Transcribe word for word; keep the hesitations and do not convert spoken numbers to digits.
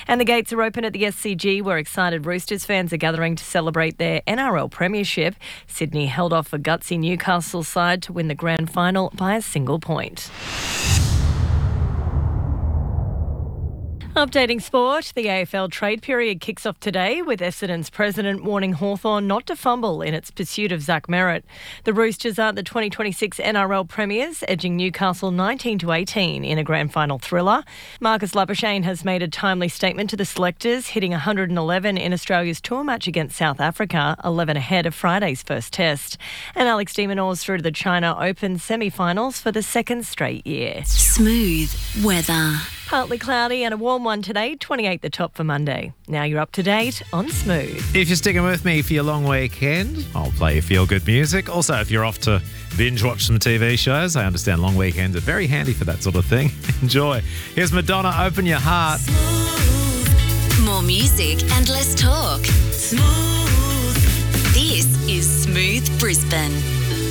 And the gates are open at the S C G, where excited Roosters fans are gathering to celebrate their N R L premiership. Sydney held off a gutsy Newcastle side to win the grand final by a single point. Updating sport, the A F L trade period kicks off today with Essendon's president warning Hawthorn not to fumble in its pursuit of Zach Merrett. The Roosters are the twenty twenty-six N R L premiers, edging Newcastle nineteen to eighteen in a grand final thriller. Marcus Labuschagne has made a timely statement to the selectors, hitting one hundred eleven in Australia's tour match against South Africa, eleven ahead of Friday's first test. And Alex de Minaur's through to the China Open semi-finals for the second straight year. Smooth weather. Partly cloudy and a warm one today, twenty-eight the top for Monday. Now you're up to date on Smooth. If you're sticking with me for your long weekend, I'll play you feel-good music. Also, if you're off to binge watch some T V shows, I understand long weekends are very handy for that sort of thing. Enjoy. Here's Madonna, Open Your Heart. Smooth. More music and less talk. Smooth. This is Smooth Brisbane.